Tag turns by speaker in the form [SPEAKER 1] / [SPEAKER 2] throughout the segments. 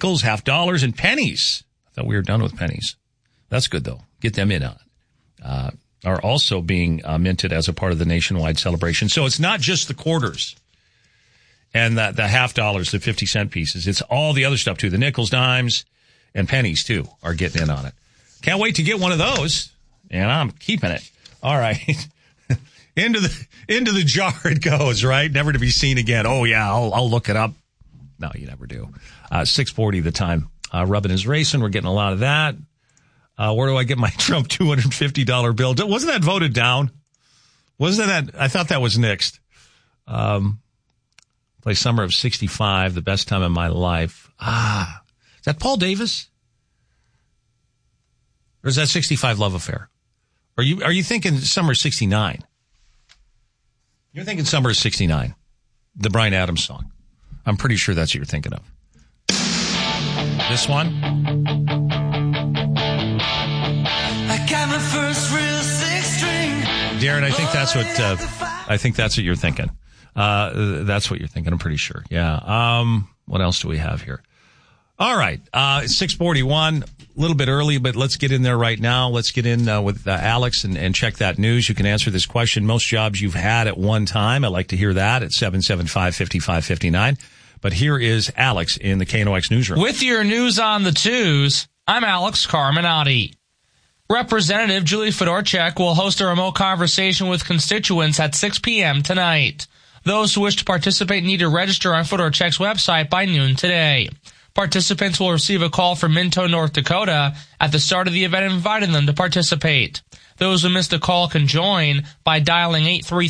[SPEAKER 1] nickels, half dollars, and pennies. I thought we were done with pennies. That's good, though. Get them in on it. Are also being minted as a part of the nationwide celebration. So it's not just the quarters and the half dollars, the 50-cent pieces. It's all the other stuff, too. The nickels, dimes, and pennies, too, are getting in on it. Can't wait to get one of those, and I'm keeping it. All right. Into the jar it goes, right? Never to be seen again. Oh, yeah, I'll look it up. No, you never do. 6:40 the time. Rubbing is racing. We're getting a lot of that. Where do I get my Trump $250 bill? Wasn't that voted down? Wasn't that? I thought that was next. Play Summer of 65, the best time of my life. Is that Paul Davis? Or is that 65 Love Affair? Are you thinking Summer of 69? You're thinking Summer of 69, the Bryan Adams song. I'm pretty sure that's what you're thinking of. This one? I got my first real six-string. Darren, I think that's what you're thinking. That's what you're thinking. I'm pretty sure. Yeah. What else do we have here? All right. 6:41. A little bit early, but let's get in there right now. Let's get in with Alex and check that news. You can answer this question. Most jobs you've had at one time. I'd like to hear that at 775-5559. But here is Alex in the KNOX newsroom.
[SPEAKER 2] With your news on the twos, I'm Alex Carminati. Representative Julie Fedorchak will host a remote conversation with constituents at 6 p.m. tonight. Those who wish to participate need to register on Fedorchak's website by noon today. Participants will receive a call from Minto, North Dakota at the start of the event inviting them to participate. Those who missed the call can join by dialing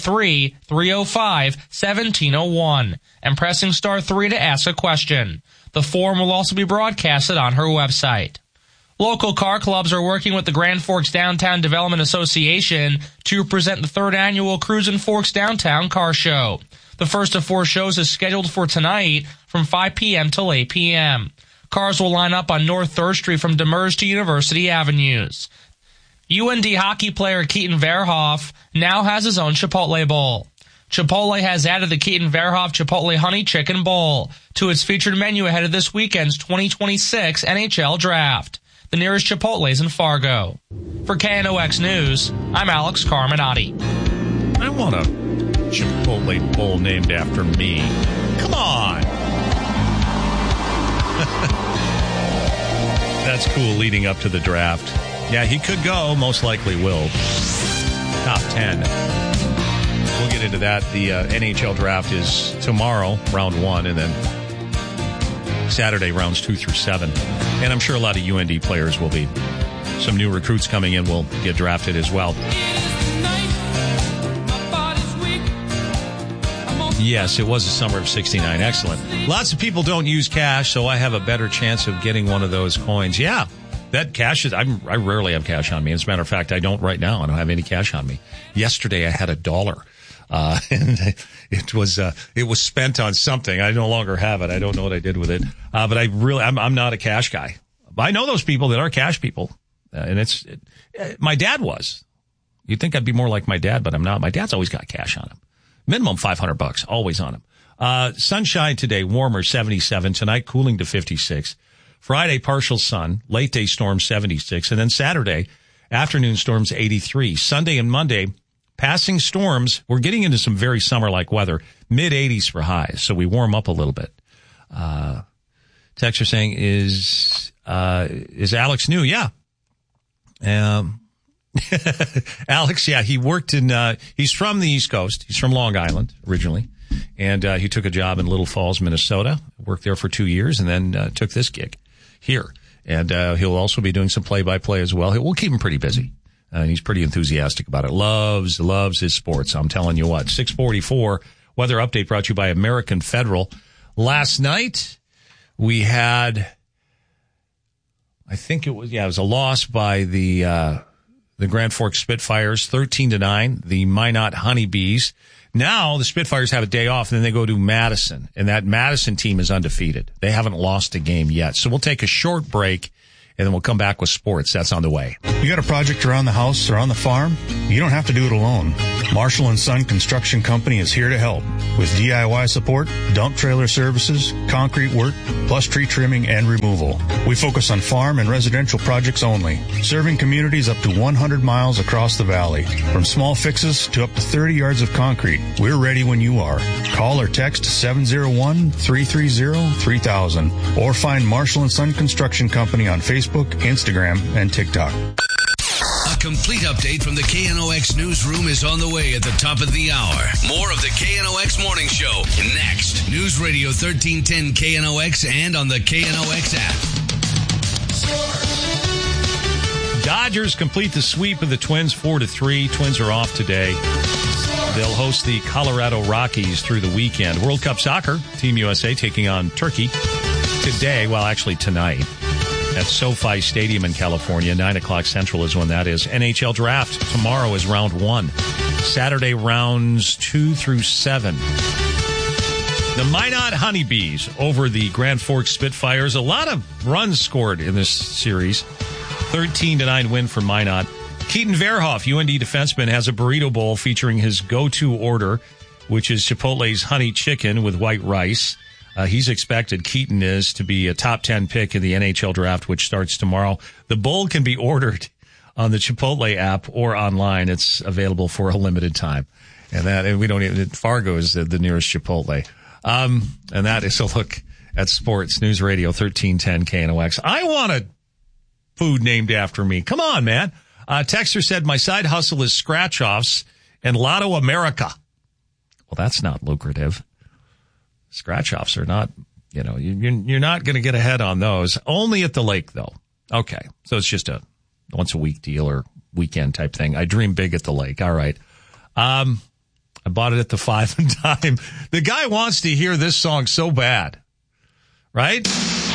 [SPEAKER 2] 833-305-1701 and pressing star 3 to ask a question. The form will also be broadcasted on her website. Local car clubs are working with the Grand Forks Downtown Development Association to present the 3rd annual Cruisin' Forks Downtown Car Show. The first of 4 shows is scheduled for tonight from 5 p.m. till 8 p.m. Cars will line up on North 3rd Street from Demers to University Avenues. UND hockey player Keaton Verhoff now has his own Chipotle Bowl. Chipotle has added the Keaton Verhoff Chipotle Honey Chicken Bowl to its featured menu ahead of this weekend's 2026 NHL Draft. The nearest Chipotle is in Fargo. For KNOX News, I'm Alex Carminati.
[SPEAKER 1] I want a Chipotle bowl named after me. Come on. That's cool leading up to the draft. Yeah, he could go. Most likely will. Top 10. We'll get into that. The NHL draft is tomorrow, round 1, and then Saturday, rounds 2 through 7. And I'm sure a lot of UND players will be. Some new recruits coming in will get drafted as well. Yes, it was the summer of 69. Excellent. Lots of people don't use cash, so I have a better chance of getting one of those coins. Yeah, that cash is, I rarely have cash on me. As a matter of fact, I don't right now. I don't have any cash on me. Yesterday, I had $1. And it was spent on something. I no longer have it. I don't know what I did with it. But I'm not a cash guy. But I know those people that are cash people. And my dad was. You'd think I'd be more like my dad, but I'm not. My dad's always got cash on him. Minimum $500, always on him. Sunshine today, warmer, 77. Tonight, cooling to 56. Friday, partial sun. Late day storm, 76. And then Saturday, afternoon storms, 83. Sunday and Monday, passing storms. We're getting into some very summer-like weather. Mid-80s for highs, so we warm up a little bit. Texter saying, is Alex new? Yeah. Alex, yeah, he worked he's from the East Coast. He's from Long Island originally. And he took a job in Little Falls, Minnesota, worked there for 2 years, and then took this gig here. And he'll also be doing some play-by-play as well. We'll keep him pretty busy. And he's pretty enthusiastic about it. Loves his sports. I'm telling you what. 6:44 weather update brought to you by American Federal. Last night we had, I think it was a loss by the Grand Forks Spitfires, 13-9. The Minot Honeybees. Now the Spitfires have a day off, and then they go to Madison, and that Madison team is undefeated. They haven't lost a game yet. So we'll take a short break, and then we'll come back with sports. That's on the way.
[SPEAKER 3] You got a project around the house or on the farm? You don't have to do it alone. Marshall & Son Construction Company is here to help with DIY support, dump trailer services, concrete work, plus tree trimming and removal. We focus on farm and residential projects only, serving communities up to 100 miles across the valley. From small fixes to up to 30 yards of concrete, we're ready when you are. Call or text 701-330-3000 or find Marshall & Son Construction Company on Facebook, Instagram, and TikTok.
[SPEAKER 4] A complete update from the KNOX newsroom is on the way at the top of the hour. More of the KNOX Morning Show next. News Radio 1310 KNOX and on the KNOX app.
[SPEAKER 1] Dodgers complete the sweep of the Twins 4-3. Twins are off today. They'll host the Colorado Rockies through the weekend. World Cup Soccer, Team USA taking on Turkey today, well, actually tonight, at SoFi Stadium in California. 9 o'clock Central is when that is. NHL Draft tomorrow is round 1. Saturday, rounds 2 through 7. The Minot Honeybees over the Grand Forks Spitfires. A lot of runs scored in this series. 13-9 win for Minot. Keaton Verhoff, UND defenseman, has a burrito bowl featuring his go-to order, which is Chipotle's honey chicken with white rice. He's expected, Keaton is, to be a top 10 pick in the NHL Draft, which starts tomorrow. The bowl can be ordered on the Chipotle app or online. It's available for a limited time. And we don't even, Fargo is the nearest Chipotle. And that is a look at sports. News Radio 1310 KNOX. I want a food named after me. Come on, man. Texter said, my side hustle is scratch-offs and Lotto America. Well, that's not lucrative. Scratch-offs are not, you're not going to get ahead on those. Only at the lake, though. Okay. So it's just a once-a-week deal or weekend type thing. I dream big at the lake. All right. I bought it at the 5 and Dime. The guy wants to hear this song so bad. Right?